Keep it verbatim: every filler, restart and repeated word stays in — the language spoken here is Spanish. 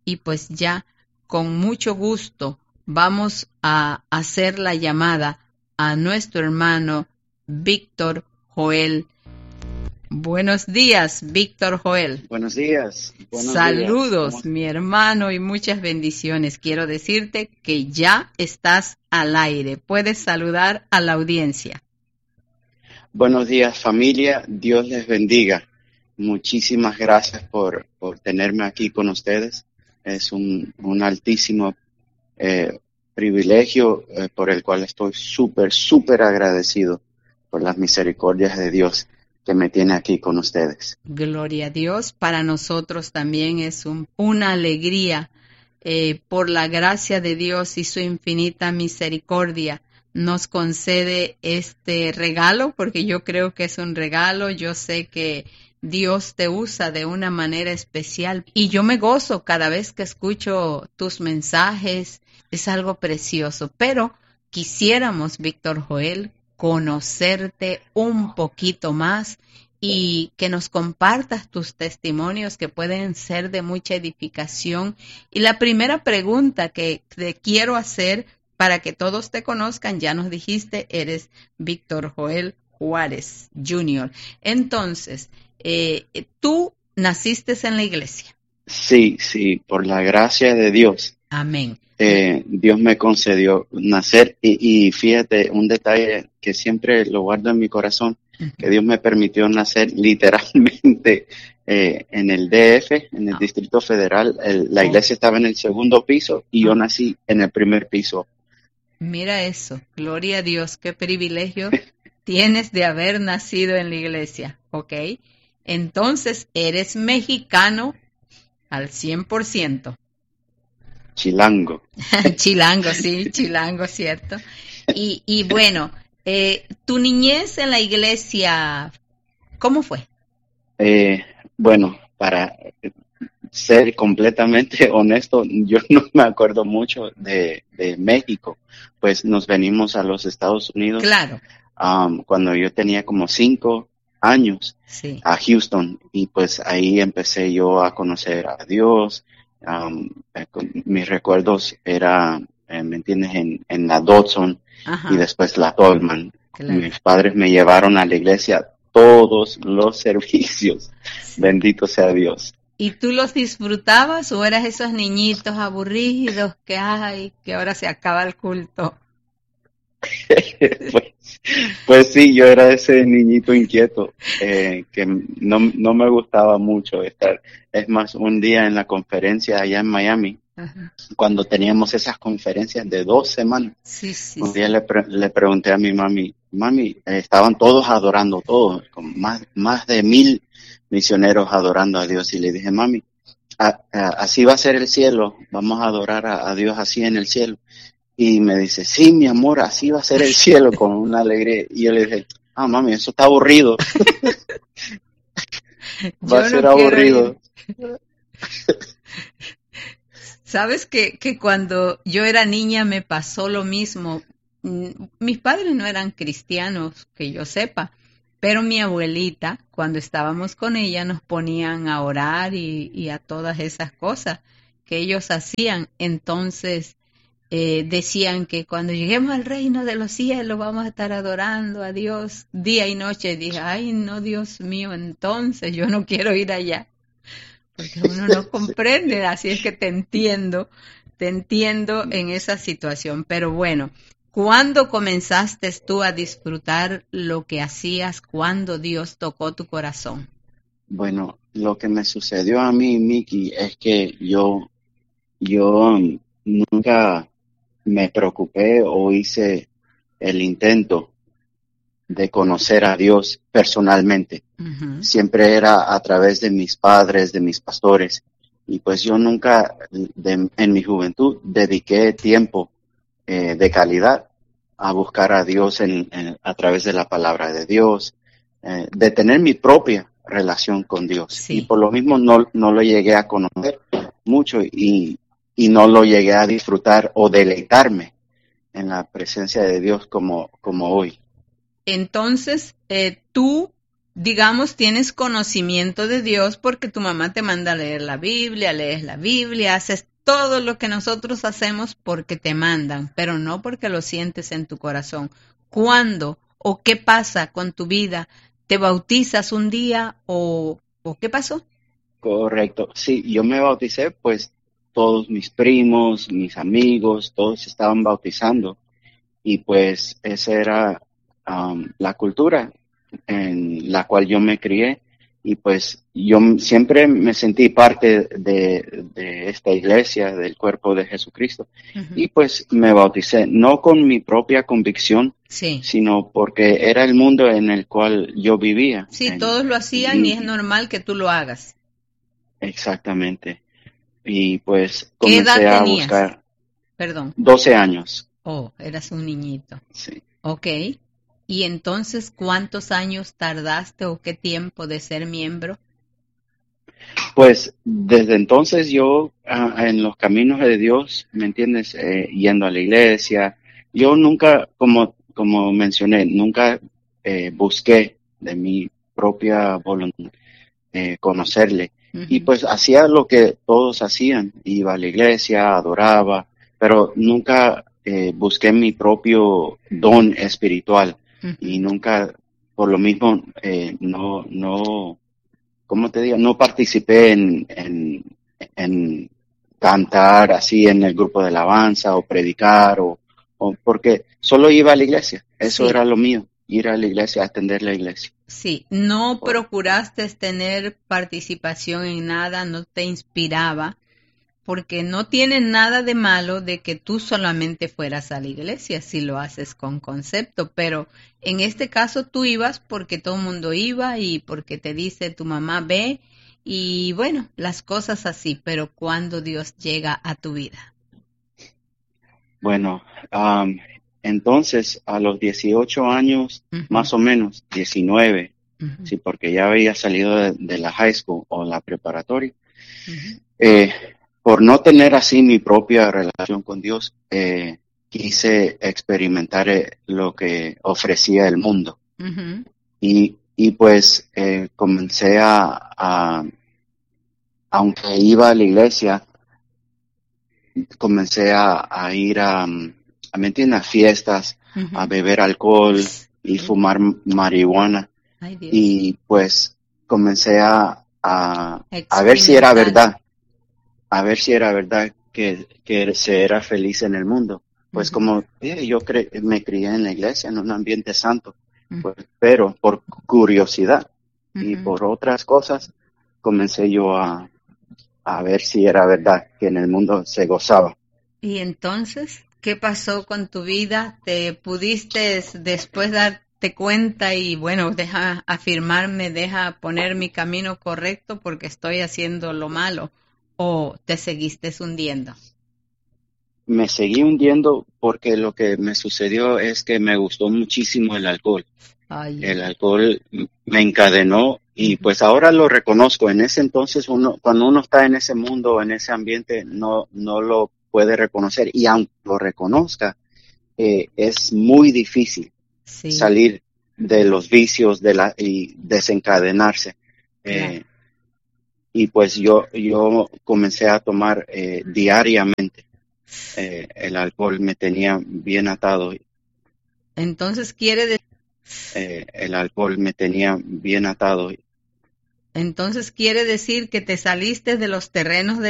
y pues ya con mucho gusto vamos a hacer la llamada a nuestro hermano Víctor Joel. Buenos días, Víctor Joel. Buenos días. Buenos Saludos, días. mi hermano, y muchas bendiciones. Quiero decirte que ya estás al aire. Puedes saludar a la audiencia. Buenos días, familia. Dios les bendiga. Muchísimas gracias por, por tenerme aquí con ustedes. Es un, un altísimo eh, privilegio eh, por el cual estoy súper, súper agradecido por las misericordias de Dios que me tiene aquí con ustedes. Gloria a Dios. Para nosotros también es un, una alegría eh, por la gracia de Dios y su infinita misericordia. Nos concede este regalo, porque yo creo que es un regalo. Yo sé que Dios te usa de una manera especial y yo me gozo cada vez que escucho tus mensajes. Es algo precioso, pero quisiéramos, Víctor Joel, conocerte un poquito más y que nos compartas tus testimonios que pueden ser de mucha edificación. Y la primera pregunta que te quiero hacer para que todos te conozcan, ya nos dijiste, eres Víctor Joel Juárez junior Entonces, eh, ¿tú naciste en la iglesia? Sí, sí, por la gracia de Dios. Amén. Eh, Dios me concedió nacer y, y fíjate, un detalle que siempre lo guardo en mi corazón, uh-huh. que Dios me permitió nacer literalmente eh, en el D F, en el oh. Distrito Federal. El, la oh. iglesia estaba en el segundo piso y oh. yo nací en el primer piso. Mira eso, gloria a Dios, qué privilegio tienes de haber nacido en la iglesia, ¿ok? Entonces, eres mexicano al cien por ciento. Chilango. Chilango, sí, chilango, cierto. Y, y bueno, eh, tu niñez en la iglesia, ¿cómo fue? Eh, bueno, para ser completamente honesto, yo no me acuerdo mucho de, de México, pues nos venimos a los Estados Unidos. Claro. Um, cuando yo tenía como cinco años, sí. a Houston, y pues ahí empecé yo a conocer a Dios. Um, eh, mis recuerdos era, eh, ¿me entiendes?, en, en la Dodson Ajá. y después la Tolman. Claro. Mis padres me llevaron a la iglesia todos los servicios. Sí. Bendito sea Dios. ¿Y tú los disfrutabas o eras esos niñitos aburridos que ay, que ahora se acaba el culto? pues, pues sí, yo era ese niñito inquieto eh, que no, no me gustaba mucho estar. Es más, un día en la conferencia allá en Miami, Ajá. cuando teníamos esas conferencias de dos semanas, sí, sí, un sí. día le, pre- le pregunté a mi mami, mami, eh, estaban todos adorando, todos, con más, más de mil misioneros adorando a Dios, y le dije, mami, a, a, así va a ser el cielo, vamos a adorar a, a Dios así en el cielo. Y me dice, sí, mi amor, así va a ser el cielo, con una alegría. Y yo le dije, ah, mami, eso está aburrido. va a ser no aburrido. Sabes que, que cuando yo era niña me pasó lo mismo. Mis padres no eran cristianos, que yo sepa, pero mi abuelita, cuando estábamos con ella, nos ponían a orar y, y a todas esas cosas que ellos hacían. Entonces, Eh, decían que cuando lleguemos al reino de los cielos vamos a estar adorando a Dios día y noche. Y dije, ay, no, Dios mío, entonces yo no quiero ir allá, porque uno no comprende, así es que te entiendo, te entiendo en esa situación. Pero bueno, ¿cuándo comenzaste tú a disfrutar lo que hacías? ¿Cuándo Dios tocó tu corazón? Bueno, lo que me sucedió a mí, Miki, es que yo, yo nunca me preocupé o hice el intento de conocer a Dios personalmente. Uh-huh. Siempre era a través de mis padres, de mis pastores. Y pues yo nunca, de, en mi juventud, dediqué tiempo eh, de calidad a buscar a Dios en, en, a través de la palabra de Dios, eh, de tener mi propia relación con Dios. Sí. Y por lo mismo no, no lo llegué a conocer mucho y y no lo llegué a disfrutar o deleitarme en la presencia de Dios como, como hoy. Entonces, eh, tú digamos, tienes conocimiento de Dios porque tu mamá te manda a leer la Biblia, lees la Biblia, haces todo lo que nosotros hacemos porque te mandan, pero no porque lo sientes en tu corazón. ¿Cuándo o qué pasa con tu vida? ¿Te bautizas un día o, o qué pasó? Correcto. Sí, yo me bauticé, pues todos mis primos, mis amigos, todos se estaban bautizando y pues esa era um, la cultura en la cual yo me crié y pues yo m- siempre me sentí parte de, de esta iglesia, del cuerpo de Jesucristo Ujú. y pues me bauticé, no con mi propia convicción, Sí, sino porque era el mundo en el cual yo vivía. sí, En, todos lo hacían y es y normal que tú lo hagas. exactamente. Y pues ¿Qué edad comencé a tenías? buscar Perdón. doce años. Oh, eras un niñito. Sí. Ok. ¿Y entonces cuántos años tardaste o qué tiempo de ser miembro? Pues desde entonces yo ah, en los caminos de Dios, ¿me entiendes? Eh, yendo a la iglesia, yo nunca, como, como mencioné, nunca eh, busqué de mi propia voluntad eh, conocerle. Y Ujú, pues hacía lo que todos hacían, iba a la iglesia, adoraba, pero nunca eh, busqué mi propio don espiritual y ujú. nunca, por lo mismo, eh, no, no, ¿cómo te digo? No participé en, en, en cantar así en el grupo de alabanza o predicar o, o porque solo iba a la iglesia, eso Sí, era lo mío, ir a la iglesia, atender la iglesia. sí. No procuraste tener participación en nada, no te inspiraba, porque no tiene nada de malo de que tú solamente fueras a la iglesia si lo haces con concepto, pero en este caso tú ibas porque todo el mundo iba y porque te dice tu mamá ve y bueno, las cosas así, pero cuando Dios llega a tu vida. Bueno, am, entonces a los dieciocho años, Ujú, más o menos, diecinueve, ujú, sí, porque ya había salido de, de la high school o la preparatoria, ujú, eh, por no tener así mi propia relación con Dios, eh, quise experimentar eh, lo que ofrecía el mundo. ujú. Y, y pues eh, comencé a, a, aunque iba a la iglesia, comencé a, a ir a, mm, a, ¿me entiendes? A fiestas, a Ujú. beber alcohol y Sí. fumar marihuana. Ay, Dios. Y pues comencé a, a, a ver si era Experimentar. verdad, a ver si era verdad que, que se era feliz en el mundo. Pues Ujú, como eh, yo cre me crié en la iglesia, en un ambiente santo, ujú, pues, pero por curiosidad y ujú. por otras cosas, comencé yo a, a ver si era verdad que en el mundo se gozaba. Y entonces, ¿qué pasó con tu vida? ¿Te pudiste después darte cuenta y bueno, deja afirmarme, deja poner mi camino correcto porque estoy haciendo lo malo? ¿O te seguiste hundiendo? Me seguí hundiendo porque lo que me sucedió es que me gustó muchísimo el alcohol. Ay, El ay, alcohol m- me encadenó ay. y Ujú. pues ahora lo reconozco. En ese entonces uno, cuando uno está en ese mundo, en ese ambiente, no, no lo puede reconocer. Y aunque lo reconozca, eh, es muy difícil Sí, salir de los vicios de la, y desencadenarse. claro. Eh, y pues yo, yo comencé a tomar eh, diariamente. Eh, el alcohol me tenía bien atado. Entonces quiere, de- Eh, el alcohol me tenía bien atado. entonces quiere decir que te saliste de los terrenos de